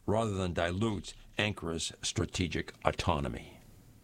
rather than dilutes Ankara's strategic autonomy.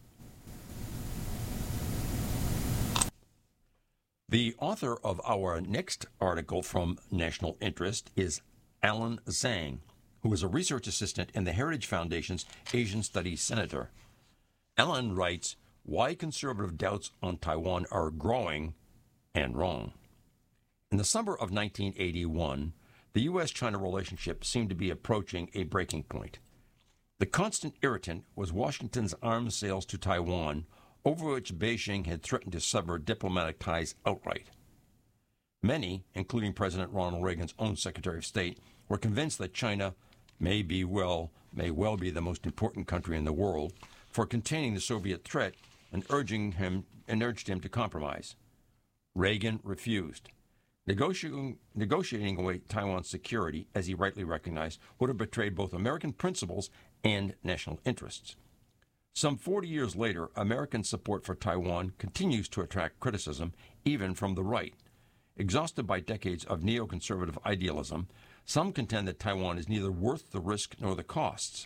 The author of our next article from National Interest is Alan Zhang, who is a research assistant in the Heritage Foundation's Asian Studies Center. Alan writes, "Why conservative doubts on Taiwan are growing and wrong." In the summer of 1981, the U.S.-China relationship seemed to be approaching a breaking point. The constant irritant was Washington's arms sales to Taiwan, over which Beijing had threatened to sever diplomatic ties outright. Many, including President Ronald Reagan's own Secretary of State, were convinced that China may well be the most important country in the world for containing the Soviet threat and urged him to compromise. Reagan refused. Negotiating away Taiwan's security, as he rightly recognized, would have betrayed both American principles and national interests. Some 40 years later, American support for Taiwan continues to attract criticism, even from the right. Exhausted by decades of neoconservative idealism, some contend that Taiwan is neither worth the risk nor the costs.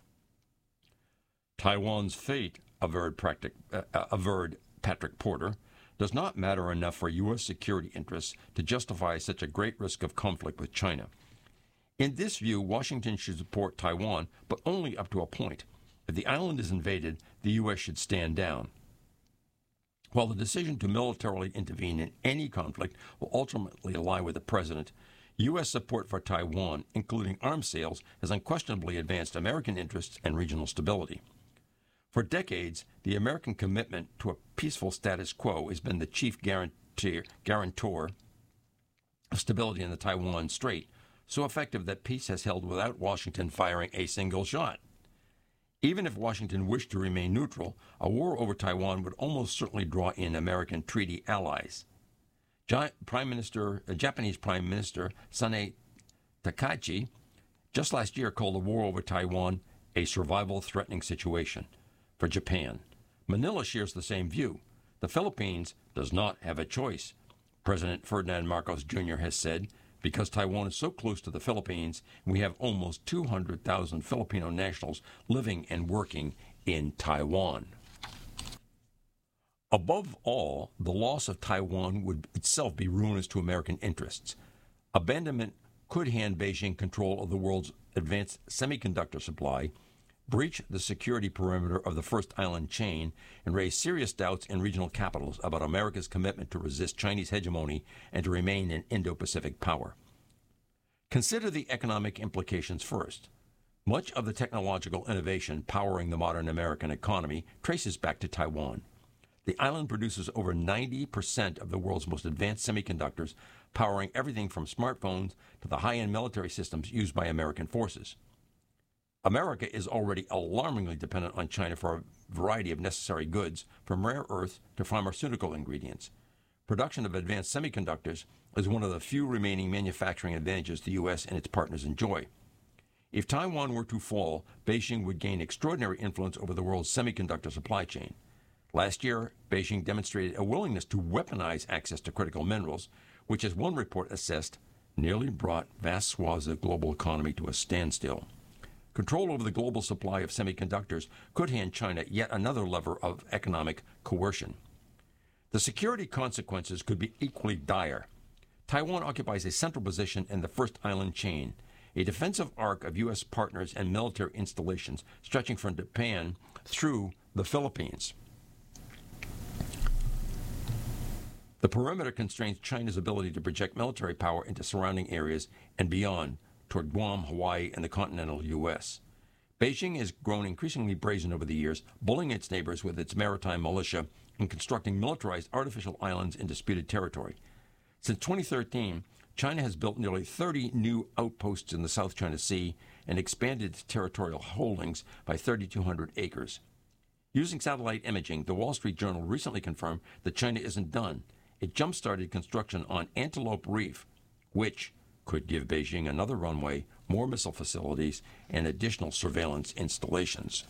Taiwan's fate, averred Patrick Porter, does not matter enough for U.S. security interests to justify such a great risk of conflict with China. In this view, Washington should support Taiwan, but only up to a point. If the island is invaded, the U.S. should stand down. While the decision to militarily intervene in any conflict will ultimately lie with the president, U.S. support for Taiwan, including arms sales, has unquestionably advanced American interests and regional stability. For decades, the American commitment to a peaceful status quo has been the chief guarantor of stability in the Taiwan Strait, so effective that peace has held without Washington firing a single shot. Even if Washington wished to remain neutral, a war over Taiwan would almost certainly draw in American treaty allies. Japanese Prime Minister Sanae Takaichi just last year called the war over Taiwan a survival-threatening situation for Japan. Manila shares the same view. The Philippines does not have a choice, President Ferdinand Marcos Jr. has said, because Taiwan is so close to the Philippines, we have almost 200,000 Filipino nationals living and working in Taiwan. Above all, the loss of Taiwan would itself be ruinous to American interests. Abandonment could hand Beijing control of the world's advanced semiconductor supply, breach the security perimeter of the First Island chain, and raise serious doubts in regional capitals about America's commitment to resist Chinese hegemony and to remain an Indo-Pacific power. Consider the economic implications first. Much of the technological innovation powering the modern American economy traces back to Taiwan. The island produces over 90% of the world's most advanced semiconductors, powering everything from smartphones to the high-end military systems used by American forces. America is already alarmingly dependent on China for a variety of necessary goods, from rare earth to pharmaceutical ingredients. Production of advanced semiconductors is one of the few remaining manufacturing advantages the U.S. and its partners enjoy. If Taiwan were to fall, Beijing would gain extraordinary influence over the world's semiconductor supply chain. Last year, Beijing demonstrated a willingness to weaponize access to critical minerals, which, as one report assessed, nearly brought vast swaths of the global economy to a standstill. Control over the global supply of semiconductors could hand China yet another lever of economic coercion. The security consequences could be equally dire. Taiwan occupies a central position in the First Island chain, a defensive arc of U.S. partners and military installations stretching from Japan through the Philippines. The perimeter constrains China's ability to project military power into surrounding areas and beyond, toward Guam, Hawaii, and the continental U.S. Beijing has grown increasingly brazen over the years, bullying its neighbors with its maritime militia and constructing militarized artificial islands in disputed territory. Since 2013, China has built nearly 30 new outposts in the South China Sea and expanded its territorial holdings by 3,200 acres. Using satellite imaging, the Wall Street Journal recently confirmed that China isn't done. It jump-started construction on Antelope Reef, which could give Beijing another runway, more missile facilities, and additional surveillance installations.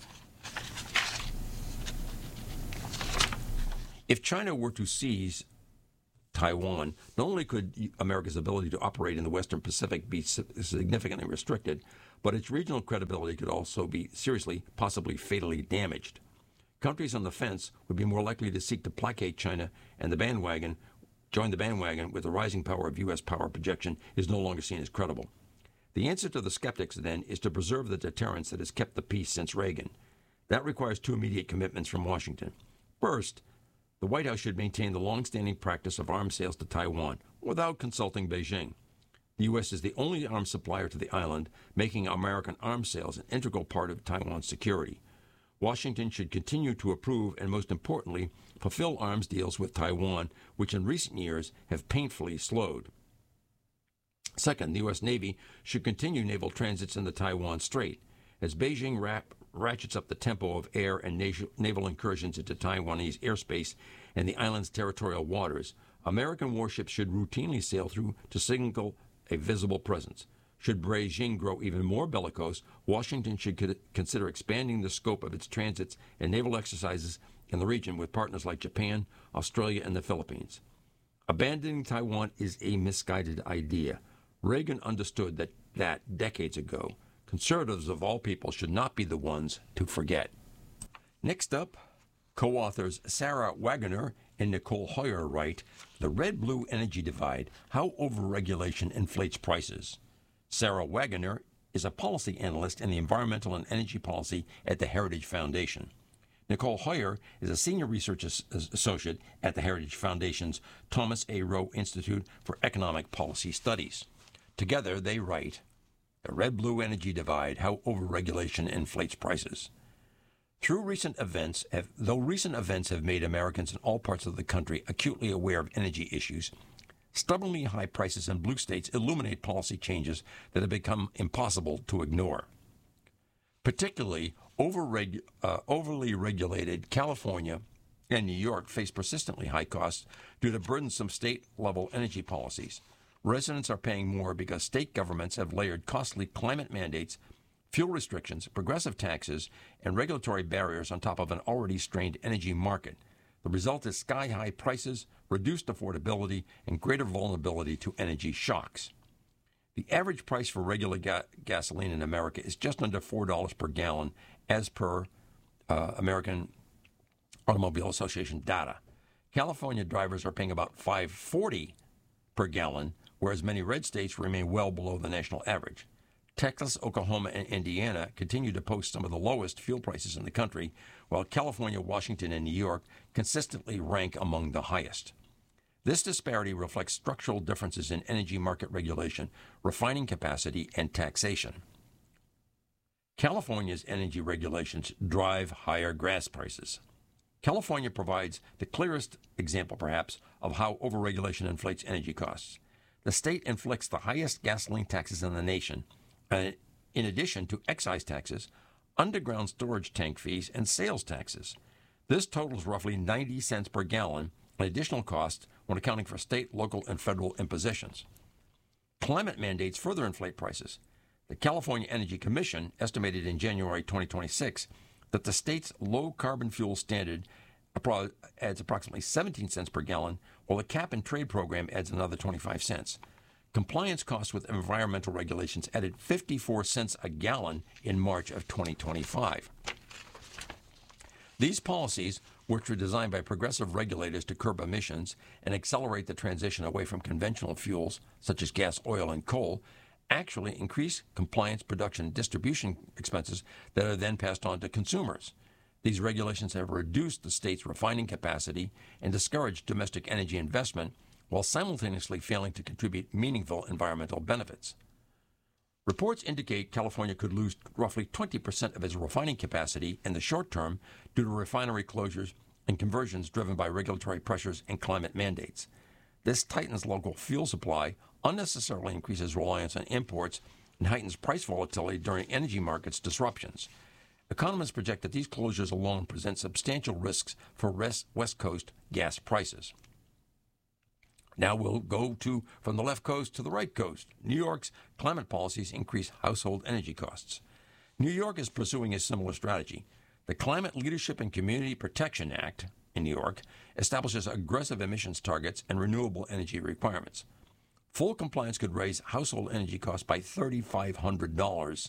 If China were to seize Taiwan, not only could America's ability to operate in the Western Pacific be significantly restricted, but its regional credibility could also be seriously, possibly fatally damaged. Countries on the fence would be more likely to seek to placate China, and join the bandwagon with the rising power of U.S. power projection is no longer seen as credible. The answer to the skeptics, then, is to preserve the deterrence that has kept the peace since Reagan. That requires two immediate commitments from Washington. First, the White House should maintain the long-standing practice of arms sales to Taiwan without consulting Beijing. The U.S. is the only arms supplier to the island, making American arms sales an integral part of Taiwan's security. Washington should continue to approve and, most importantly, fulfill arms deals with Taiwan, which in recent years have painfully slowed. Second, the U.S. Navy should continue naval transits in the Taiwan Strait. As Beijing ratchets up the tempo of air and naval incursions into Taiwanese airspace and the island's territorial waters, American warships should routinely sail through to signal a visible presence. Should Beijing grow even more bellicose, Washington should consider expanding the scope of its transits and naval exercises in the region with partners like Japan, Australia, and the Philippines. Abandoning Taiwan is a misguided idea. Reagan understood that decades ago. Conservatives of all people should not be the ones to forget. Next up, co-authors Sarah Wagoner and Nicole Heuer write, The Red-Blue Energy Divide, How Overregulation Inflates Prices. Sarah Wagoner is a policy analyst in the environmental and energy policy at the Heritage Foundation. Nicole Heuer is a senior research associate at the Heritage Foundation's Thomas A. Rowe Institute for Economic Policy Studies. Together, they write, The Red-Blue Energy Divide, How Overregulation Inflates Prices. Though recent events have made Americans in all parts of the country acutely aware of energy issues, stubbornly high prices in blue states illuminate policy changes that have become impossible to ignore. Particularly, overly regulated California and New York face persistently high costs due to burdensome state-level energy policies. Residents are paying more because state governments have layered costly climate mandates, fuel restrictions, progressive taxes, and regulatory barriers on top of an already strained energy market. The result is sky-high prices, reduced affordability, and greater vulnerability to energy shocks. The average price for regular gasoline in America is just under $4 per gallon, as per American Automobile Association data. California drivers are paying about $5.40 per gallon, whereas many red states remain well below the national average. Texas, Oklahoma, and Indiana continue to post some of the lowest fuel prices in the country, while California, Washington, and New York consistently rank among the highest. This disparity reflects structural differences in energy market regulation, refining capacity, and taxation. California's energy regulations drive higher gas prices. California provides the clearest example, perhaps, of how overregulation inflates energy costs. The state inflicts the highest gasoline taxes in the nation, in addition to excise taxes, underground storage tank fees, and sales taxes. This totals roughly 90 cents per gallon, an additional cost when accounting for state, local, and federal impositions. Climate mandates further inflate prices. The California Energy Commission estimated in January 2026 that the state's low-carbon fuel standard adds approximately 17 cents per gallon, while the cap-and-trade program adds another 25 cents. Compliance costs with environmental regulations added 54 cents a gallon in March of 2025. These policies, which were designed by progressive regulators to curb emissions and accelerate the transition away from conventional fuels, such as gas, oil, and coal, actually increase compliance, production, and distribution expenses that are then passed on to consumers. These regulations have reduced the state's refining capacity and discouraged domestic energy investment, while simultaneously failing to contribute meaningful environmental benefits. Reports indicate California could lose roughly 20% of its refining capacity in the short term due to refinery closures and conversions driven by regulatory pressures and climate mandates. This tightens local fuel supply, unnecessarily increases reliance on imports, and heightens price volatility during energy markets disruptions. Economists project that these closures alone present substantial risks for West Coast gas prices. Now we'll go from the left coast to the right coast. New York's climate policies increase household energy costs. New York is pursuing a similar strategy. The Climate Leadership and Community Protection Act in New York establishes aggressive emissions targets and renewable energy requirements. Full compliance could raise household energy costs by $3,500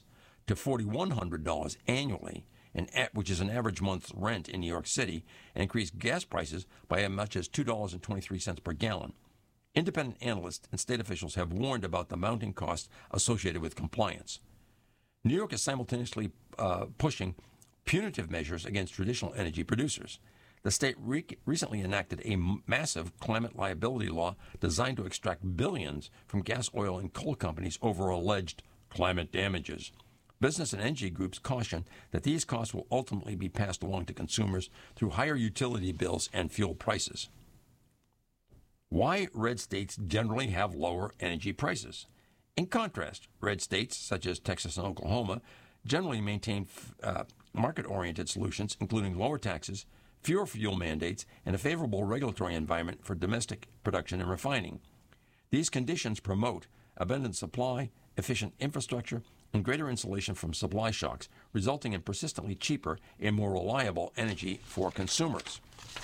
to $4,100 annually, which is an average month's rent in New York City, and increase gas prices by as much as $2.23 per gallon. Independent analysts and state officials have warned about the mounting costs associated with compliance. New York is simultaneously pushing punitive measures against traditional energy producers. The state recently enacted a massive climate liability law designed to extract billions from gas, oil, and coal companies over alleged climate damages. Business and energy groups caution that these costs will ultimately be passed along to consumers through higher utility bills and fuel prices. Why red states generally have lower energy prices? In contrast, red states, such as Texas and Oklahoma, generally maintain market-oriented solutions, including lower taxes, fewer fuel mandates, and a favorable regulatory environment for domestic production and refining. These conditions promote abundant supply, efficient infrastructure, and greater insulation from supply shocks, resulting in persistently cheaper and more reliable energy for consumers.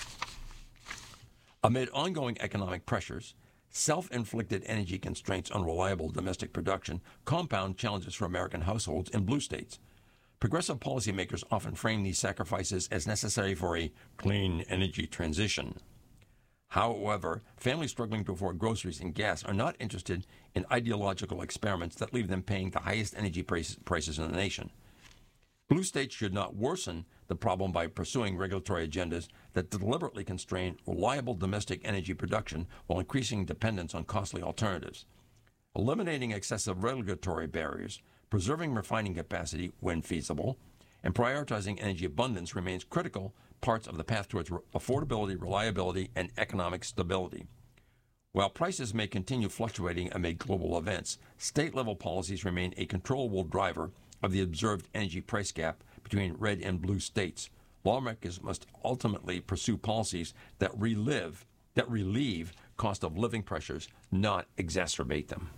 Amid ongoing economic pressures, self-inflicted energy constraints on reliable domestic production compound challenges for American households in blue states. Progressive policymakers often frame these sacrifices as necessary for a clean energy transition. However, families struggling to afford groceries and gas are not interested in ideological experiments that leave them paying the highest energy prices in the nation. Blue states should not worsen the problem by pursuing regulatory agendas that deliberately constrain reliable domestic energy production while increasing dependence on costly alternatives. Eliminating excessive regulatory barriers, preserving refining capacity when feasible, and prioritizing energy abundance remains critical parts of the path towards affordability, reliability, and economic stability. While prices may continue fluctuating amid global events, state-level policies remain a controllable driver of the observed energy price gap between red and blue states. Lawmakers must ultimately pursue policies that relieve cost of living pressures, not exacerbate them.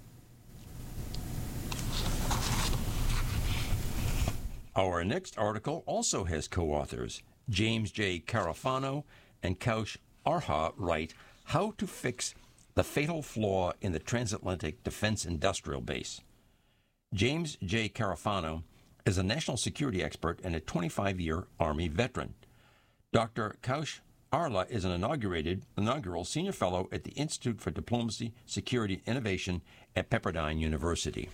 Our next article also has co-authors. James J. Carafano and Kaush Arha write, How to Fix the Fatal Flaw in the Transatlantic Defense Industrial Base. James J. Carafano is a national security expert and a 25-year Army veteran. Dr. Kaush Arla is an inaugural senior fellow at the Institute for Diplomacy, Security, and Innovation at Pepperdine University.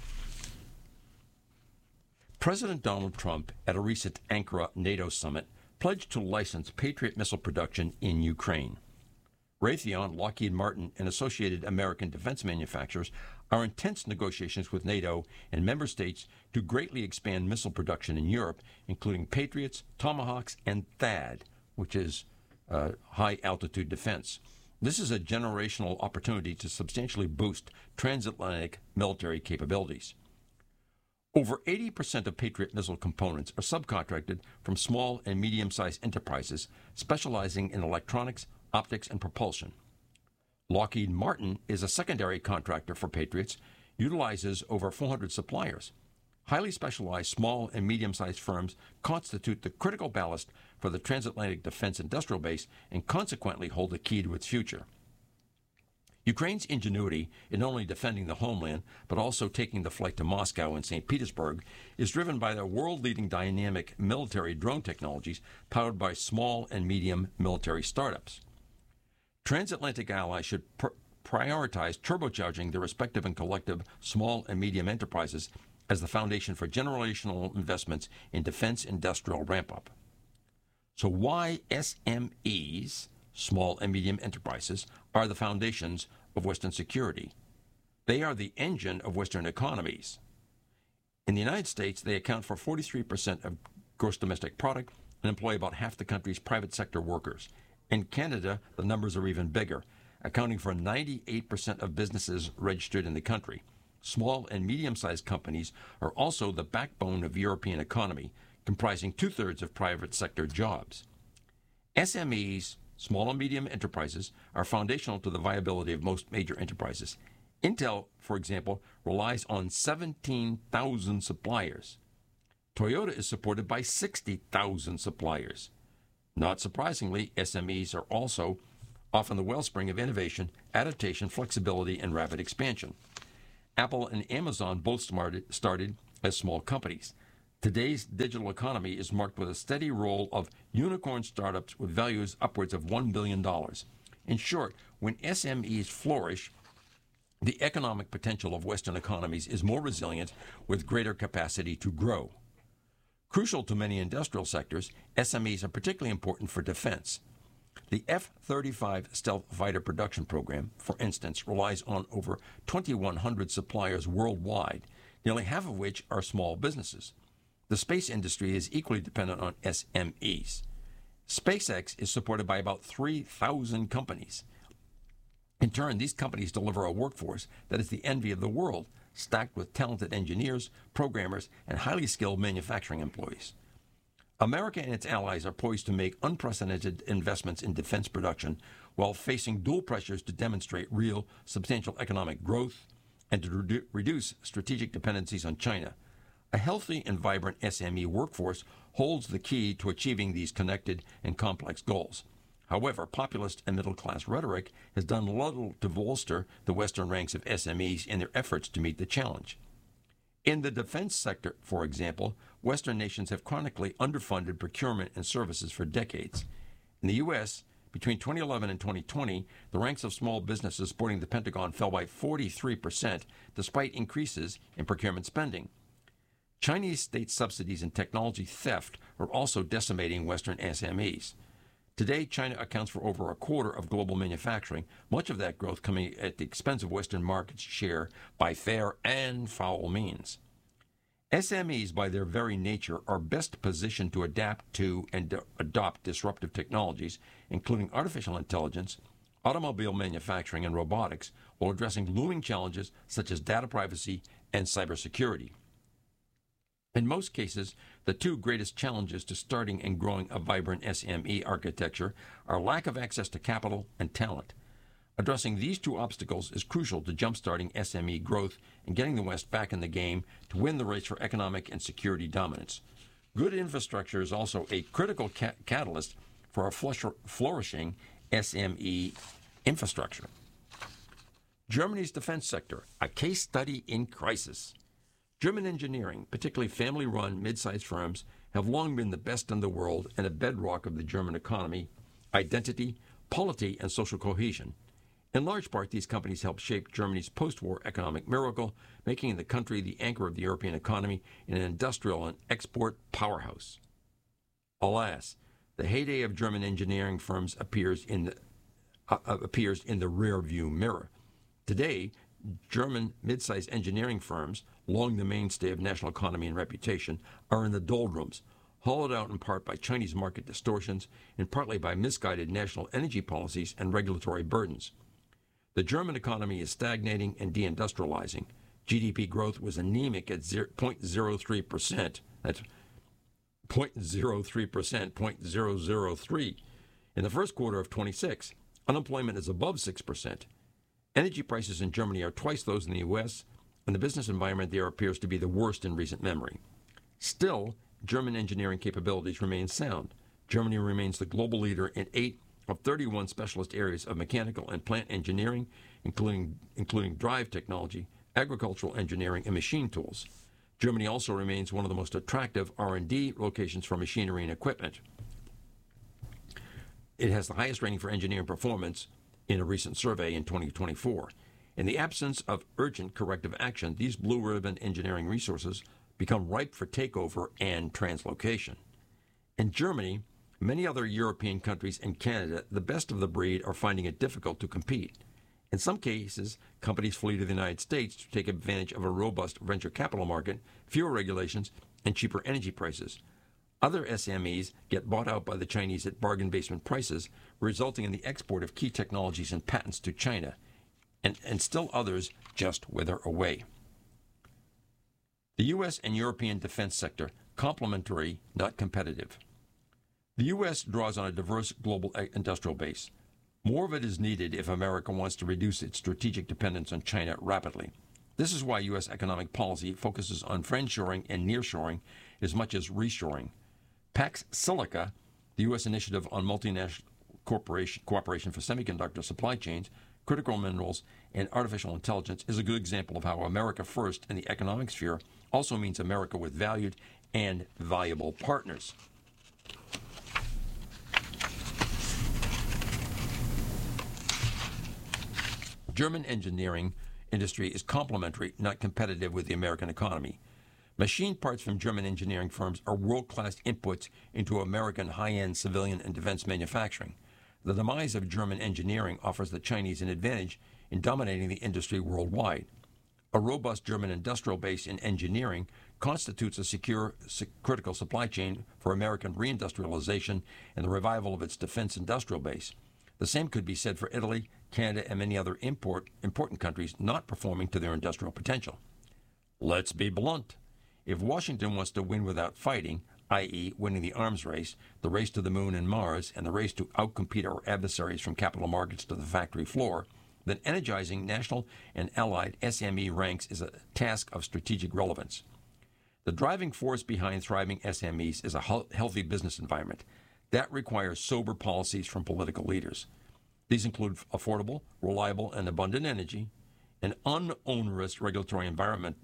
President Donald Trump, at a recent Ankara NATO summit, pledged to license Patriot missile production in Ukraine. Raytheon, Lockheed Martin, and associated American defense manufacturers are in tense negotiations with NATO and member states to greatly expand missile production in Europe, including Patriots, Tomahawks, and THAAD, which is high-altitude defense. This is a generational opportunity to substantially boost transatlantic military capabilities. Over 80% of Patriot missile components are subcontracted from small and medium-sized enterprises specializing in electronics, optics, and propulsion. Lockheed Martin is a secondary contractor for Patriots, utilizes over 400 suppliers. Highly specialized small and medium-sized firms constitute the critical ballast for the transatlantic defense industrial base and consequently hold the key to its future. Ukraine's ingenuity in not only defending the homeland, but also taking the flight to Moscow and St. Petersburg, is driven by their world-leading dynamic military drone technologies powered by small and medium military startups. Transatlantic allies should prioritize turbocharging their respective and collective small and medium enterprises as the foundation for generational investments in defense industrial ramp-up. So why SMEs, small and medium enterprises, are the foundations of Western security? They are the engine of Western economies. In the United States, they account for 43% of gross domestic product and employ about half the country's private sector workers. In Canada, the numbers are even bigger, accounting for 98% of businesses registered in the country. Small and medium-sized companies are also the backbone of the European economy, comprising two-thirds of private sector jobs. SMEs, small and medium enterprises, are foundational to the viability of most major enterprises. Intel, for example, relies on 17,000 suppliers. Toyota is supported by 60,000 suppliers. Not surprisingly, SMEs are also often the wellspring of innovation, adaptation, flexibility, and rapid expansion. Apple and Amazon both started as small companies. Today's digital economy is marked with a steady roll of unicorn startups with values upwards of $1 billion. In short, when SMEs flourish, the economic potential of Western economies is more resilient with greater capacity to grow. Crucial to many industrial sectors, SMEs are particularly important for defense. The F-35 stealth fighter production program, for instance, relies on over 2,100 suppliers worldwide, nearly half of which are small businesses. The space industry is equally dependent on SMEs. SpaceX is supported by about 3,000 companies. In turn, these companies deliver a workforce that is the envy of the world, stacked with talented engineers, programmers, and highly skilled manufacturing employees. America and its allies are poised to make unprecedented investments in defense production while facing dual pressures to demonstrate real, substantial economic growth and to reduce strategic dependencies on China. A healthy and vibrant SME workforce holds the key to achieving these connected and complex goals. However, populist and middle-class rhetoric has done little to bolster the Western ranks of SMEs in their efforts to meet the challenge. In the defense sector, for example, Western nations have chronically underfunded procurement and services for decades. In the U.S., between 2011 and 2020, the ranks of small businesses supporting the Pentagon fell by 43%, despite increases in procurement spending. Chinese state subsidies and technology theft are also decimating Western SMEs. Today, China accounts for over a quarter of global manufacturing, much of that growth coming at the expense of Western market share by fair and foul means. SMEs, by their very nature, are best positioned to adapt to and adopt disruptive technologies, including artificial intelligence, automobile manufacturing, and robotics, while addressing looming challenges such as data privacy and cybersecurity. In most cases, the two greatest challenges to starting and growing a vibrant SME architecture are lack of access to capital and talent. Addressing these two obstacles is crucial to jumpstarting SME growth and getting the West back in the game to win the race for economic and security dominance. Good infrastructure is also a critical catalyst for a flourishing SME infrastructure. Germany's defense sector, a case study in crisis. German engineering, particularly family-run mid-sized firms, have long been the best in the world and a bedrock of the German economy, identity, polity, and social cohesion. In large part, these companies helped shape Germany's post-war economic miracle, making the country the anchor of the European economy and an industrial and export powerhouse. Alas, the heyday of German engineering firms appears in the rear-view mirror. Today, German mid-sized engineering firms, long the mainstay of national economy and reputation, are in the doldrums, hollowed out in part by Chinese market distortions and partly by misguided national energy policies and regulatory burdens. The German economy is stagnating and deindustrializing. GDP growth was anemic at 0.03%. That's 0.03%, 0.003. In the first quarter of 26, unemployment is above 6%. Energy prices in Germany are twice those in the U.S., and the business environment there appears to be the worst in recent memory. Still, German engineering capabilities remain sound. Germany remains the global leader in 8 of 31 specialist areas of mechanical and plant engineering, including drive technology, agricultural engineering, and machine tools. Germany also remains one of the most attractive R&D locations for machinery and equipment. It has the highest rating for engineering performance in a recent survey in 2024. In the absence of urgent corrective action, these blue-ribbon engineering resources become ripe for takeover and translocation. In Germany, many other European countries, and Canada, the best of the breed are finding it difficult to compete. In some cases, companies flee to the United States to take advantage of a robust venture capital market, fewer regulations, and cheaper energy prices. Other SMEs get bought out by the Chinese at bargain basement prices, resulting in the export of key technologies and patents to China, and still others just wither away. The U.S. and European defense sector, complementary, not competitive. The U.S. draws on a diverse global industrial base. More of it is needed if America wants to reduce its strategic dependence on China rapidly. This is why U.S. economic policy focuses on friendshoring and nearshoring as much as reshoring. Pax Silica, the U.S. initiative on multinational cooperation for semiconductor supply chains, critical minerals, and artificial intelligence, is a good example of how America first in the economic sphere also means America with valued and valuable partners. German engineering industry is complementary, not competitive with the American economy. Machine parts from German engineering firms are world-class inputs into American high-end civilian and defense manufacturing. The demise of German engineering offers the Chinese an advantage in dominating the industry worldwide. A robust German industrial base in engineering constitutes a secure, critical supply chain for American reindustrialization and the revival of its defense industrial base. The same could be said for Italy, Canada, and many other important countries not performing to their industrial potential. Let's be blunt. If Washington wants to win without fighting, i.e., winning the arms race, the race to the moon and Mars, and the race to outcompete our adversaries from capital markets to the factory floor, then energizing national and allied SME ranks is a task of strategic relevance. The driving force behind thriving SMEs is a healthy business environment. That requires sober policies from political leaders. These include affordable, reliable, and abundant energy, an unonerous regulatory environment,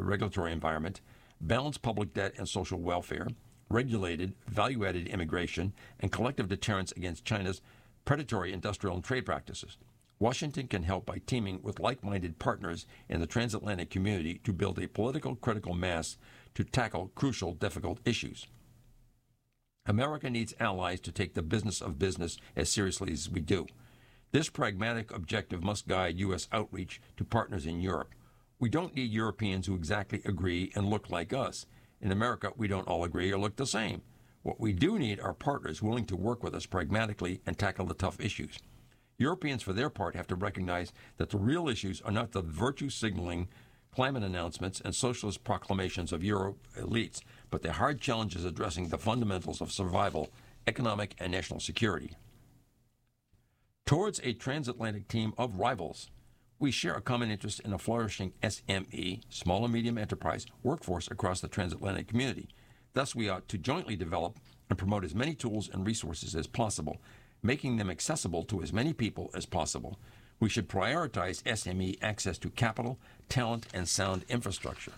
balanced public debt and social welfare, regulated, value-added immigration, and collective deterrence against China's predatory industrial and trade practices. Washington can help by teaming with like-minded partners in the transatlantic community to build a political critical mass to tackle crucial, difficult issues. America needs allies to take the business of business as seriously as we do. This pragmatic objective must guide U.S. outreach to partners in Europe. We don't need Europeans who exactly agree and look like us. In America, we don't all agree or look the same. What we do need are partners willing to work with us pragmatically and tackle the tough issues. Europeans, for their part, have to recognize that the real issues are not the virtue-signaling climate announcements and socialist proclamations of Euro elites, but the hard challenges addressing the fundamentals of survival, economic, and national security. Towards a transatlantic team of rivals, we share a common interest in a flourishing SME, small and medium enterprise, workforce across the transatlantic community. Thus, we ought to jointly develop and promote as many tools and resources as possible, making them accessible to as many people as possible. We should prioritize SME access to capital, talent, and sound infrastructure.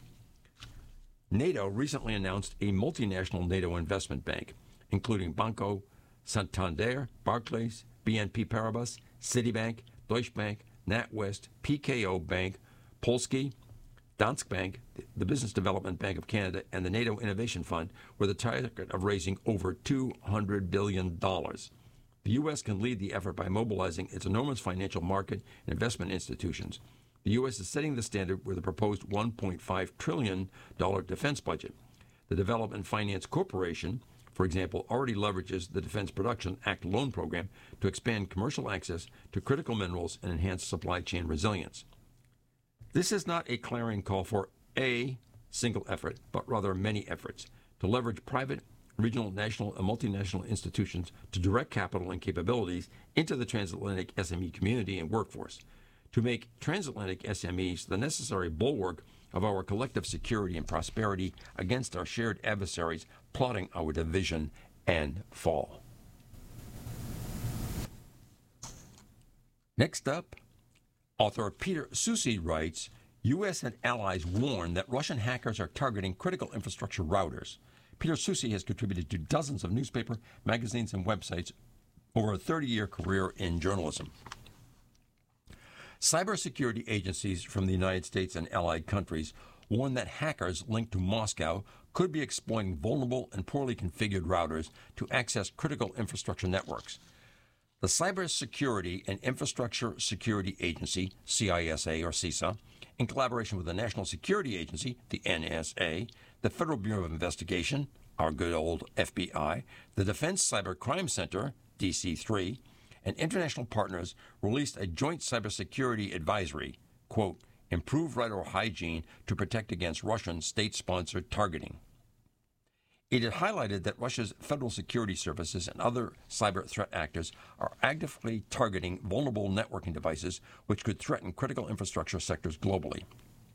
NATO recently announced a multinational NATO investment bank, including Banco Santander, Barclays, BNP Paribas, Citibank, Deutsche Bank, NatWest, PKO Bank, Polski, Danske Bank, the Business Development Bank of Canada, and the NATO Innovation Fund, with a target of raising over $200 billion. The U.S. can lead the effort by mobilizing its enormous financial market and investment institutions. The U.S. is setting the standard with a proposed $1.5 trillion defense budget. The Development Finance Corporation, for example, already leverages the Defense Production Act loan program to expand commercial access to critical minerals and enhance supply chain resilience. This is not a clarion call for a single effort, but rather many efforts to leverage private, regional, national, and multinational institutions to direct capital and capabilities into the transatlantic SME community and workforce, to make transatlantic SMEs the necessary bulwark of our collective security and prosperity against our shared adversaries plotting our division and fall. Next up, author Peter Soucy writes, U.S. and allies warn that Russian hackers are targeting critical infrastructure routers. Peter Soucy has contributed to dozens of newspaper, magazines, and websites over a 30-year career in journalism. Cybersecurity agencies from the United States and allied countries warn that hackers linked to Moscow could be exploiting vulnerable and poorly configured routers to access critical infrastructure networks. The Cybersecurity and Infrastructure Security Agency, CISA or CISA, in collaboration with the National Security Agency, the NSA, the Federal Bureau of Investigation, our good old FBI, the Defense Cyber Crime Center, DC-3, and international partners released a joint cybersecurity advisory, quote, improve router hygiene to protect against Russian state-sponsored targeting. It had highlighted that Russia's federal security services and other cyber threat actors are actively targeting vulnerable networking devices which could threaten critical infrastructure sectors globally.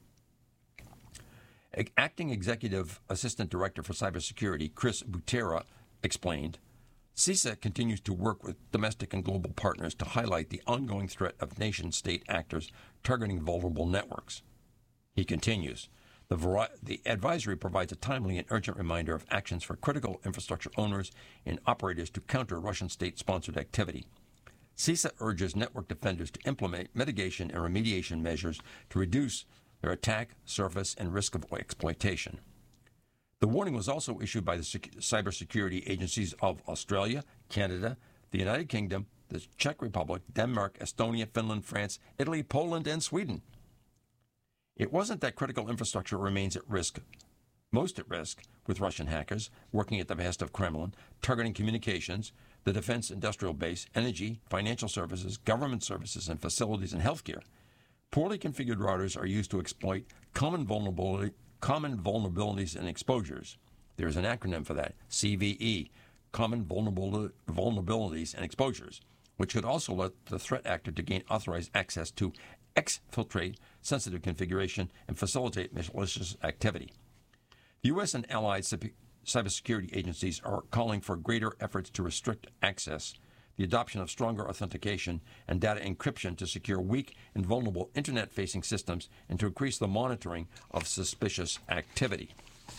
Acting Executive Assistant Director for Cybersecurity, Chris Butera, explained, CISA continues to work with domestic and global partners to highlight the ongoing threat of nation-state actors targeting vulnerable networks. He continues, The advisory provides a timely and urgent reminder of actions for critical infrastructure owners and operators to counter Russian state-sponsored activity. CISA urges network defenders to implement mitigation and remediation measures to reduce their attack, surface, and risk of exploitation. The warning was also issued by the cybersecurity agencies of Australia, Canada, the United Kingdom, the Czech Republic, Denmark, Estonia, Finland, France, Italy, Poland, and Sweden. It wasn't that critical infrastructure remains at risk, most at risk, with Russian hackers working at the behest of Kremlin, targeting communications, the defense industrial base, energy, financial services, government services, and facilities and healthcare. Poorly configured routers are used to exploit common vulnerabilities and exposures. There is an acronym for that, CVE, Common Vulnerabilities and Exposures, which could also let the threat actor to gain authorized access to exfiltrate sensitive configuration and facilitate malicious activity. The U.S. and allied cybersecurity agencies are calling for greater efforts to restrict access, the adoption of stronger authentication, and data encryption to secure weak and vulnerable Internet-facing systems and to increase the monitoring of suspicious activity.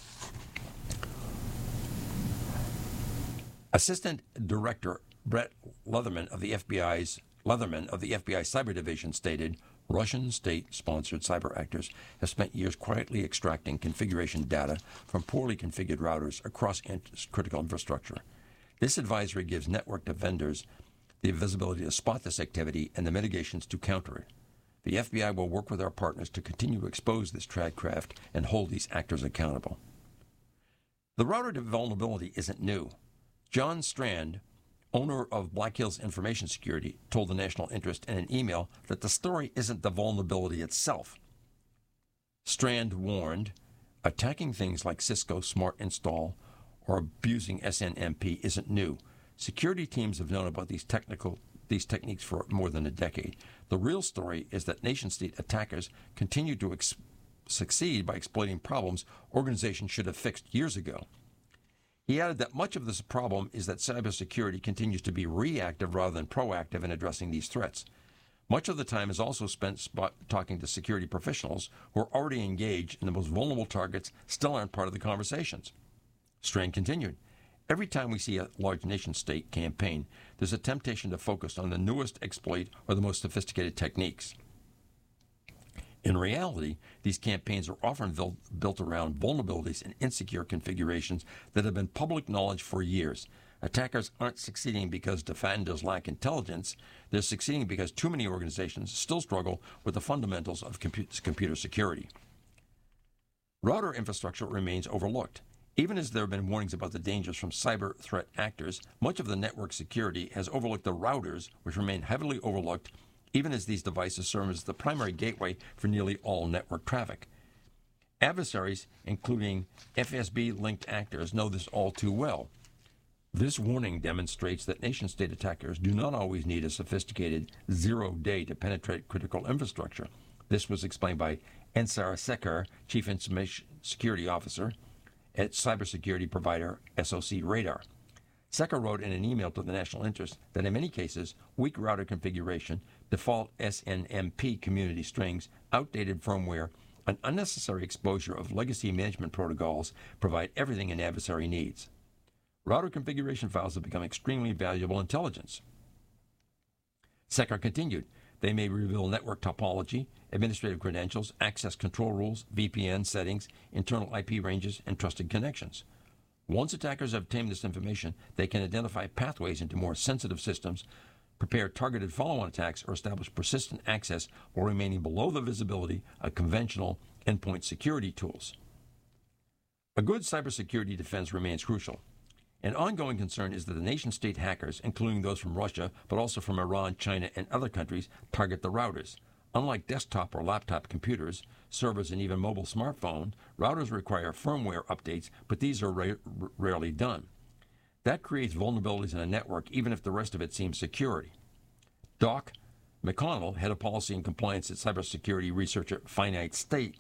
Assistant Director Brett Leatherman of the FBI's Cyber Division stated, Russian state-sponsored cyber actors have spent years quietly extracting configuration data from poorly configured routers across critical infrastructure. This advisory gives network defenders the visibility to spot this activity and the mitigations to counter it. The FBI will work with our partners to continue to expose this tradcraft and hold these actors accountable. The router vulnerability isn't new. John Strand, owner of Black Hills Information Security, told the National Interest in an email that the story isn't the vulnerability itself. Strand warned, attacking things like Cisco Smart Install or abusing SNMP isn't new. Security teams have known about these techniques for more than a decade. The real story is that nation-state attackers continue to succeed by exploiting problems organizations should have fixed years ago. He added that much of this problem is that cybersecurity continues to be reactive rather than proactive in addressing these threats. Much of the time is also spent talking to security professionals who are already engaged, and the most vulnerable targets still aren't part of the conversations. Strand continued, every time we see a large nation-state campaign, there's a temptation to focus on the newest exploit or the most sophisticated techniques. In reality, these campaigns are often built around vulnerabilities and insecure configurations that have been public knowledge for years. Attackers aren't succeeding because defenders lack intelligence. They're succeeding because too many organizations still struggle with the fundamentals of computer security. Router infrastructure remains overlooked. Even as there have been warnings about the dangers from cyber threat actors, much of the network security has overlooked the routers, which remain heavily overlooked even as these devices serve as the primary gateway for nearly all network traffic. Adversaries, including FSB-linked actors, know this all too well. This warning demonstrates that nation-state attackers do not always need a sophisticated zero-day to penetrate critical infrastructure. This was explained by Ensar Sekar, Chief Information Security Officer at cybersecurity provider SOC Radar. Sekar wrote in an email to the National Interest that in many cases, weak router configuration, default SNMP community strings, outdated firmware, and unnecessary exposure of legacy management protocols provide everything an adversary needs. Router configuration files have become extremely valuable intelligence. Sekar continued, they may reveal network topology, administrative credentials, access control rules, VPN settings, internal IP ranges, and trusted connections. Once attackers have obtained this information, they can identify pathways into more sensitive systems, prepare targeted follow-on attacks, or establish persistent access while remaining below the visibility of conventional endpoint security tools. A good cybersecurity defense remains crucial. An ongoing concern is that the nation-state hackers, including those from Russia, but also from Iran, China, and other countries, target the routers. Unlike desktop or laptop computers, servers, and even mobile smartphones, routers require firmware updates, but these are rarely done. That creates vulnerabilities in a network, even if the rest of it seems security. Doc McConnell, head of policy and compliance at cybersecurity research at Finite State,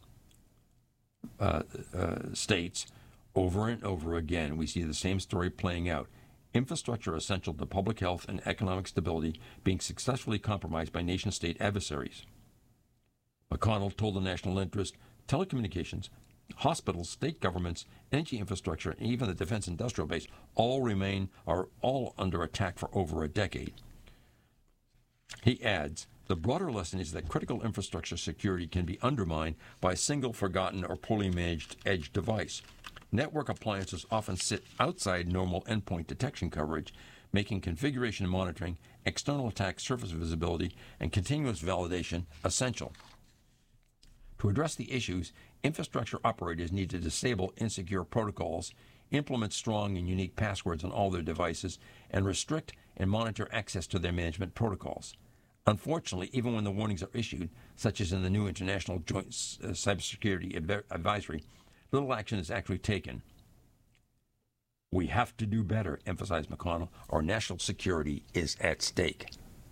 states, over and over again, we see the same story playing out. Infrastructure essential to public health and economic stability being successfully compromised by nation-state adversaries. McConnell told the National Interest, telecommunications, Hospitals, state governments, energy infrastructure, and even the defense industrial base are all under attack for over a decade. He adds, the broader lesson is that critical infrastructure security can be undermined by a single forgotten or poorly managed edge device. Network appliances often sit outside normal endpoint detection coverage, making configuration monitoring, external attack surface visibility, and continuous validation essential. To address the issues, infrastructure operators need to disable insecure protocols, implement strong and unique passwords on all their devices, and restrict and monitor access to their management protocols. Unfortunately, even when the warnings are issued, such as in the new International Joint Cybersecurity Advisory, little action is actually taken. We have to do better, emphasized McConnell. Our national security is at stake.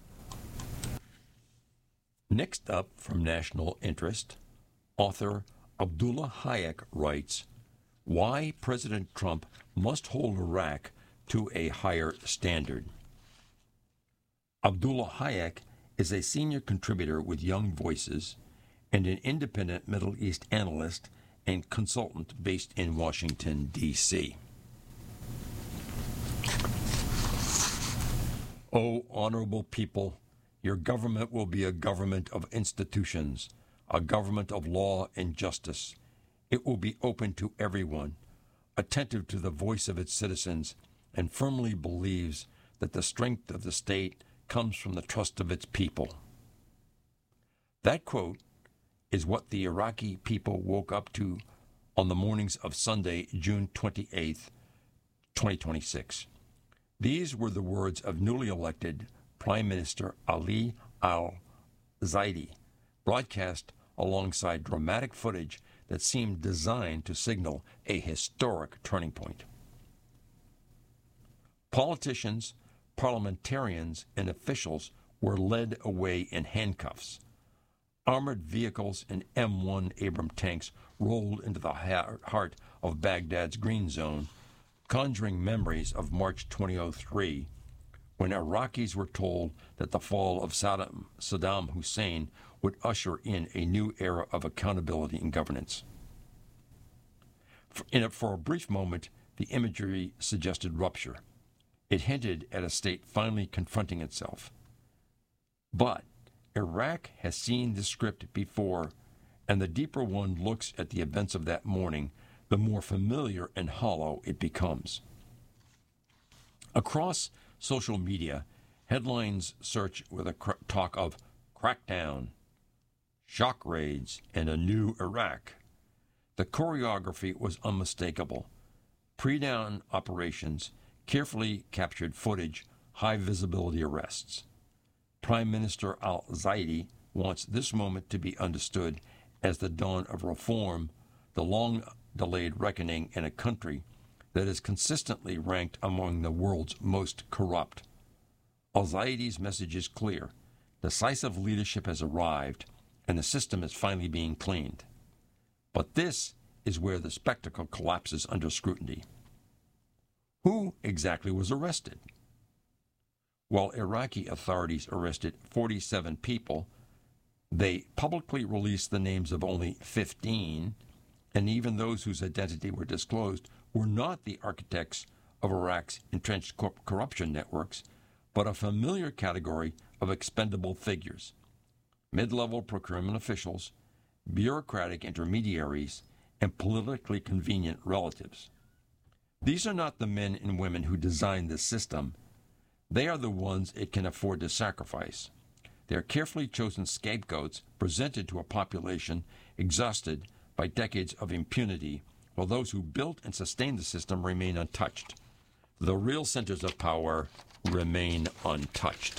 Next up, from National Interest, author Abdullah Hayek writes, Why President Trump Must Hold Iraq to a Higher Standard. Abdullah Hayek is a senior contributor with Young Voices and an independent Middle East analyst and consultant based in Washington, D.C. O honorable people, your government will be a government of institutions, a government of law and justice. It will be open to everyone, attentive to the voice of its citizens, and firmly believes that the strength of the state comes from the trust of its people. That quote is what the Iraqi people woke up to on the mornings of Sunday, June 28, 2026. These were the words of newly elected Prime Minister Ali al-Zaidi, broadcast alongside dramatic footage that seemed designed to signal a historic turning point. Politicians, parliamentarians, and officials were led away in handcuffs. Armored vehicles and M1 Abrams tanks rolled into the heart of Baghdad's Green Zone, conjuring memories of March 2003, when Iraqis were told that the fall of Saddam Hussein would usher in a new era of accountability and governance. For a brief moment, the imagery suggested rupture. It hinted at a state finally confronting itself. But Iraq has seen the script before, and the deeper one looks at the events of that morning, the more familiar and hollow it becomes. Across social media, headlines search with a talk of crackdown, shock raids, and a new Iraq. The choreography was unmistakable. Pre-dawn operations, carefully captured footage, high-visibility arrests. Prime Minister al-Zaidi wants this moment to be understood as the dawn of reform, the long-delayed reckoning in a country that is consistently ranked among the world's most corrupt. Al-Zaidi's message is clear. Decisive leadership has arrived, and the system is finally being cleaned. But this is where the spectacle collapses under scrutiny. Who exactly was arrested? While Iraqi authorities arrested 47 people, they publicly released the names of only 15, and even those whose identity were disclosed were not the architects of Iraq's entrenched corruption networks, but a familiar category of expendable figures: mid-level procurement officials, bureaucratic intermediaries, and politically convenient relatives. These are not the men and women who designed the system. They are the ones it can afford to sacrifice. They are carefully chosen scapegoats presented to a population exhausted by decades of impunity, while those who built and sustained the system remain untouched. The real centers of power remain untouched.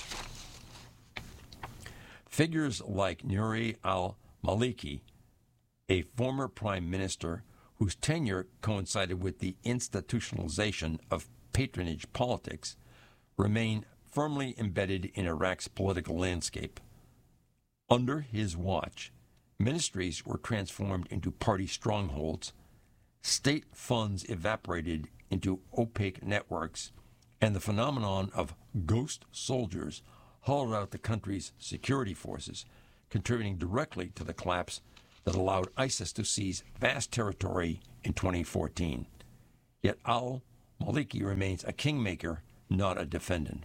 Figures like Nouri al-Maliki, a former prime minister whose tenure coincided with the institutionalization of patronage politics, remain firmly embedded in Iraq's political landscape. Under his watch, ministries were transformed into party strongholds, state funds evaporated into opaque networks, and the phenomenon of ghost soldiers hollowed out the country's security forces, contributing directly to the collapse that allowed ISIS to seize vast territory in 2014. Yet al-Maliki remains a kingmaker, not a defendant.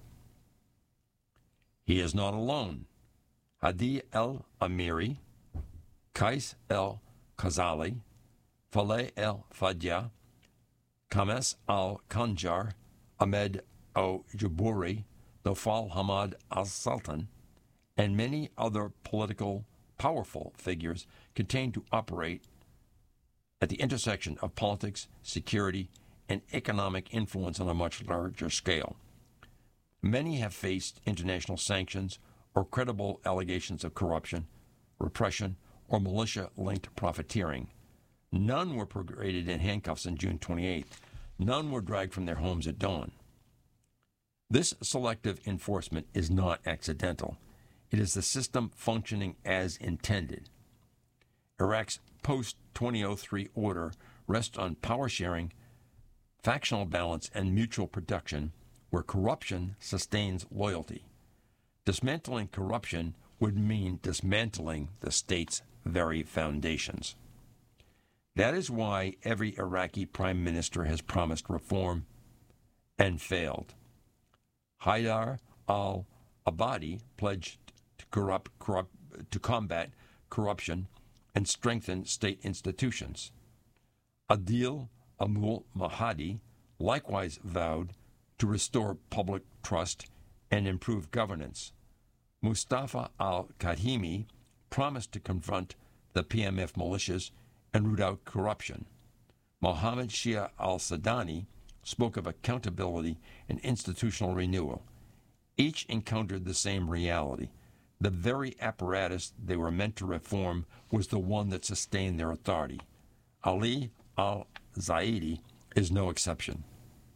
He is not alone. Hadi el-Amiri, Qais el-Khazali, Faleh el-Fadja, Kames al-Khanjar, Ahmed al-Jabouri, Nofal Hamad al-Sultan, and many other political powerful figures continue to operate at the intersection of politics, security, and economic influence on a much larger scale. Many have faced international sanctions or credible allegations of corruption, repression, or militia-linked profiteering. None were paraded in handcuffs on June 28th. None were dragged from their homes at dawn. This selective enforcement is not accidental. It is the system functioning as intended. Iraq's post-2003 order rests on power sharing, factional balance, and mutual protection, where corruption sustains loyalty. Dismantling corruption would mean dismantling the state's very foundations. That is why every Iraqi prime minister has promised reform and failed. Haidar al-Abadi pledged to combat corruption and strengthen state institutions. Adil al-Mahdi likewise vowed to restore public trust and improve governance. Mustafa al-Kadhimi promised to confront the PMF militias and root out corruption. Mohammed Shia al-Sadani spoke of accountability and institutional renewal. Each encountered the same reality. The very apparatus they were meant to reform was the one that sustained their authority. Ali al-Zaidi is no exception.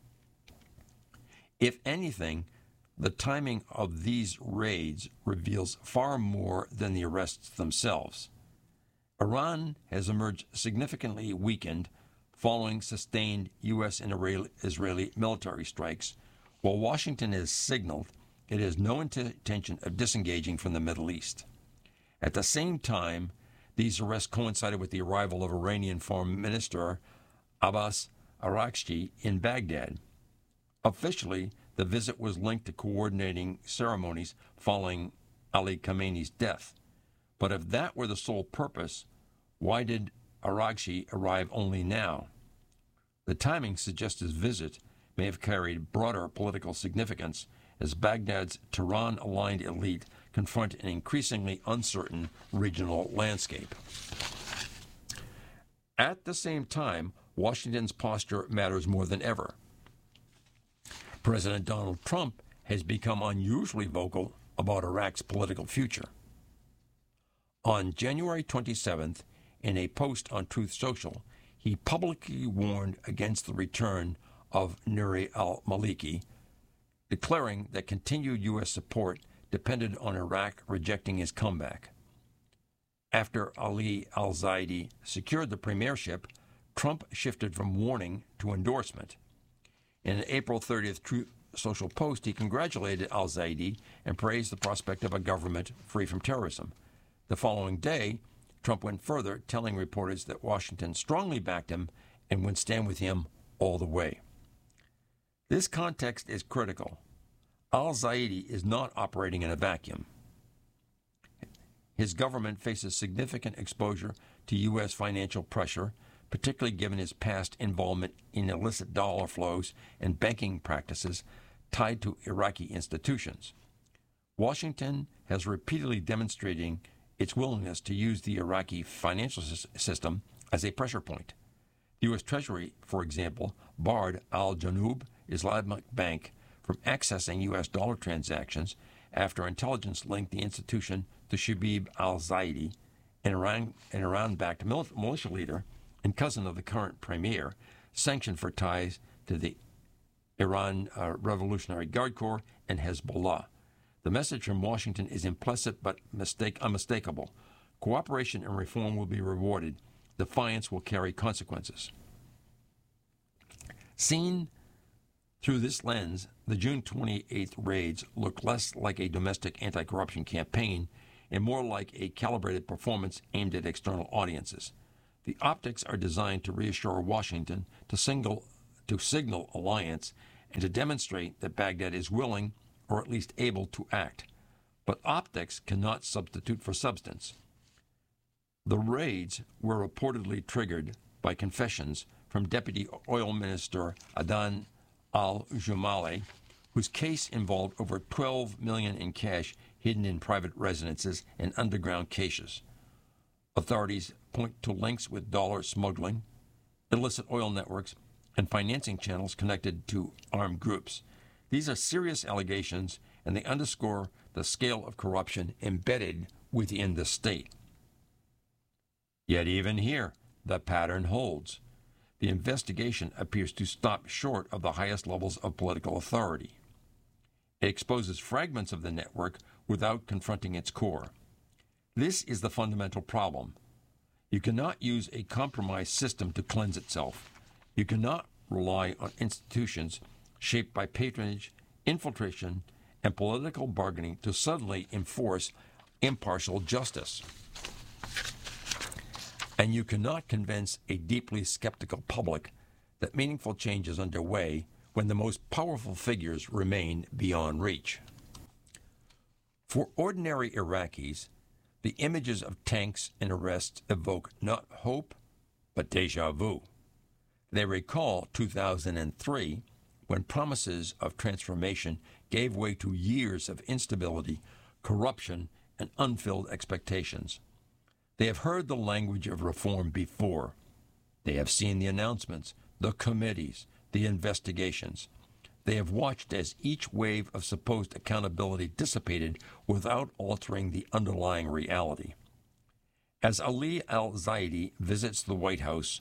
If anything, the timing of these raids reveals far more than the arrests themselves. Iran has emerged significantly weakened following sustained U.S. and Israeli military strikes, while Washington has signaled it has no intention of disengaging from the Middle East. At the same time, these arrests coincided with the arrival of Iranian Foreign Minister Abbas Araghchi in Baghdad. Officially, the visit was linked to coordinating ceremonies following Ali Khamenei's death. But if that were the sole purpose, why did Araghchi arrive only now? The timing suggests his visit may have carried broader political significance as Baghdad's Tehran-aligned elite confront an increasingly uncertain regional landscape. At the same time, Washington's posture matters more than ever. President Donald Trump has become unusually vocal about Iraq's political future. On January 27th, in a post on Truth Social, he publicly warned against the return of Nouri al-Maliki, declaring that continued U.S. support depended on Iraq rejecting his comeback. After Ali al-Zaidi secured the premiership, Trump shifted from warning to endorsement. In an April 30th Truth Social post, he congratulated al-Zaidi and praised the prospect of a government free from terrorism. The following day, Trump went further, telling reporters that Washington strongly backed him and would stand with him all the way. This context is critical. Al-Zaidi is not operating in a vacuum. His government faces significant exposure to U.S. financial pressure, particularly given his past involvement in illicit dollar flows and banking practices tied to Iraqi institutions. Washington has repeatedly demonstrated its willingness to use the Iraqi financial system as a pressure point. The U.S. Treasury, for example, barred Al-Janoub Islamic Bank from accessing U.S. dollar transactions after intelligence linked the institution to Shabib al-Zaidi, an Iran-backed militia leader and cousin of the current premier, sanctioned for ties to the Iran Revolutionary Guard Corps and Hezbollah. The message from Washington is implicit but unmistakable. Cooperation and reform will be rewarded. Defiance will carry consequences. Seen through this lens, the June 28th raids look less like a domestic anti-corruption campaign and more like a calibrated performance aimed at external audiences. The optics are designed to reassure Washington to signal alliance and to demonstrate that Baghdad is willing, or at least able, to act. But optics cannot substitute for substance. The raids were reportedly triggered by confessions from Deputy Oil Minister Adan al-Jumaili, whose case involved over $12 million in cash hidden in private residences and underground caches. Authorities point to links with dollar smuggling, illicit oil networks, and financing channels connected to armed groups. These are serious allegations, and they underscore the scale of corruption embedded within the state. Yet even here, the pattern holds. The investigation appears to stop short of the highest levels of political authority. It exposes fragments of the network without confronting its core. This is the fundamental problem. You cannot use a compromised system to cleanse itself. You cannot rely on institutions shaped by patronage, infiltration, and political bargaining to suddenly enforce impartial justice. And you cannot convince a deeply skeptical public that meaningful change is underway when the most powerful figures remain beyond reach. For ordinary Iraqis, the images of tanks and arrests evoke not hope, but déjà vu. They recall 2003, when promises of transformation gave way to years of instability, corruption, and unfilled expectations. They have heard the language of reform before. They have seen the announcements, the committees, the investigations. They have watched as each wave of supposed accountability dissipated without altering the underlying reality. As Ali al-Zaidi visits the White House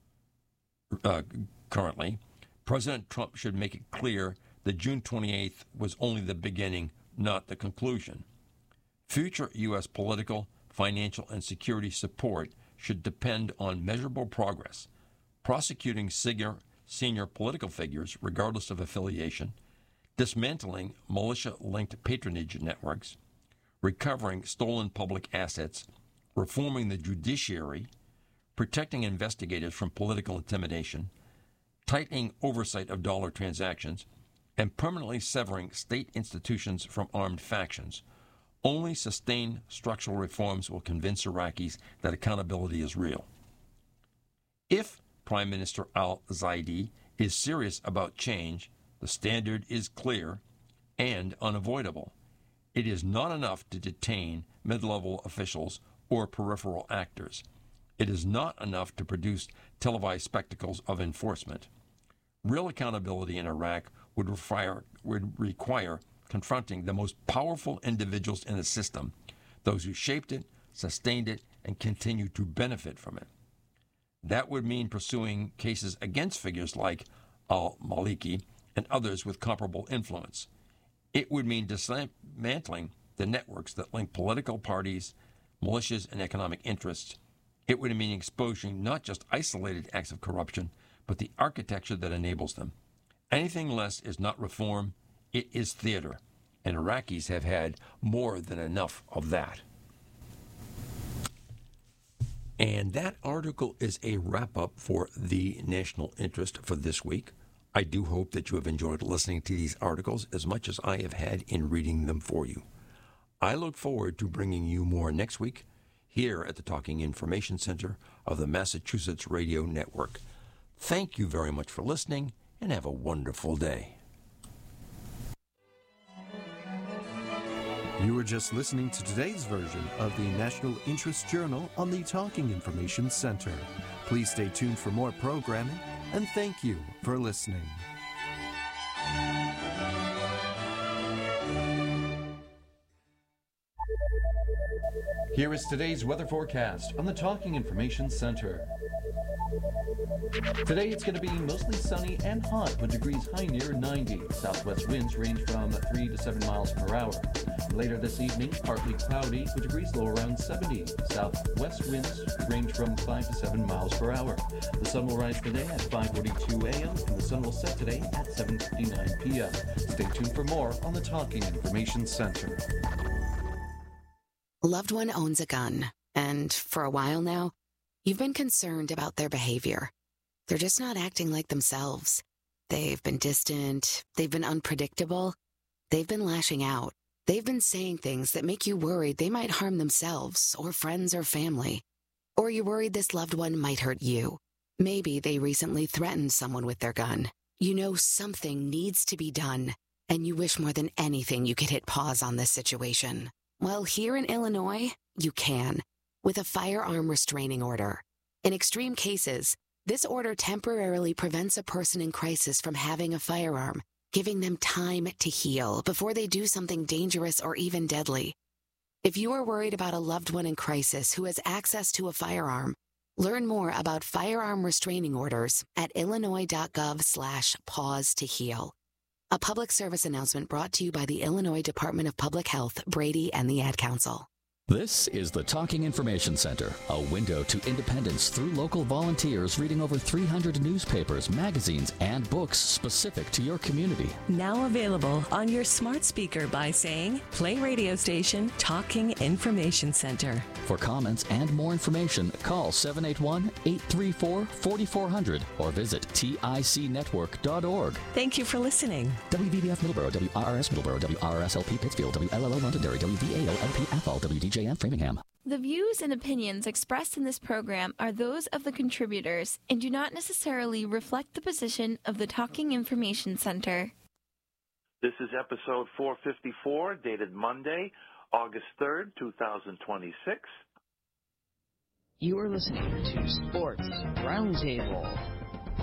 currently, President Trump should make it clear that June 28th was only the beginning, not the conclusion. Future U.S. political, financial, and security support should depend on measurable progress, prosecuting senior political figures, regardless of affiliation, dismantling militia-linked patronage networks, recovering stolen public assets, reforming the judiciary, protecting investigators from political intimidation, tightening oversight of dollar transactions, and permanently severing state institutions from armed factions. Only sustained structural reforms will convince Iraqis that accountability is real. If Prime Minister al-Zaidi is serious about change, the standard is clear and unavoidable. It is not enough to detain mid-level officials or peripheral actors. It is not enough to produce televised spectacles of enforcement. Real accountability in Iraq would require confronting the most powerful individuals in the system, those who shaped it, sustained it, and continue to benefit from it. That would mean pursuing cases against figures like al-Maliki and others with comparable influence. It would mean dismantling the networks that link political parties, militias, and economic interests. It would mean exposing not just isolated acts of corruption, but the architecture that enables them. Anything less is not reform, it is theater, and Iraqis have had more than enough of that. And that article is a wrap-up for the national interest for this week. I do hope that you have enjoyed listening to these articles as much as I have had in reading them for you. I look forward to bringing you more next week here at the Talking Information Center of the Massachusetts Radio Network. Thank you very much for listening, and have a wonderful day. You were just listening to today's version of the National Interest Journal on the Talking Information Center. Please stay tuned for more programming, and thank you for listening. Here is today's weather forecast on the Talking Information Center. Today it's going to be mostly sunny and hot with degrees high near 90. Southwest winds range from 3 to 7 miles per hour. Later this evening, partly cloudy with degrees low around 70. Southwest winds range from 5 to 7 miles per hour. The sun will rise today at 5:42 a.m. and the sun will set today at 7:59 p.m. Stay tuned for more on the Talking Information Center. A loved one owns a gun, and for a while now, you've been concerned about their behavior. They're just not acting like themselves. They've been distant, they've been unpredictable, they've been lashing out. They've been saying things that make you worried they might harm themselves or friends or family. Or you're worried this loved one might hurt you. Maybe they recently threatened someone with their gun. You know something needs to be done, and you wish more than anything you could hit pause on this situation. Well, here in Illinois, you can, with a firearm restraining order. In extreme cases, this order temporarily prevents a person in crisis from having a firearm, giving them time to heal before they do something dangerous or even deadly. If you are worried about a loved one in crisis who has access to a firearm, learn more about firearm restraining orders at illinois.gov/pause to heal. A public service announcement brought to you by the Illinois Department of Public Health, Brady, and the Ad Council. This is the Talking Information Center, a window to independence through local volunteers reading over 300 newspapers, magazines, and books specific to your community. Now available on your smart speaker by saying, play radio station Talking Information Center. For comments and more information, call 781-834-4400 or visit ticnetwork.org. Thank you for listening. WVBF Middleborough, WRRS Middleborough, WRSLP Pittsfield, WLLO Londonderry, WVALLP Athol, WDJM Framingham. The views and opinions expressed in this program are those of the contributors and do not necessarily reflect the position of the Talking Information Center. This is episode 454, dated Monday, August 3rd, 2026. You are listening to Sports Roundtable.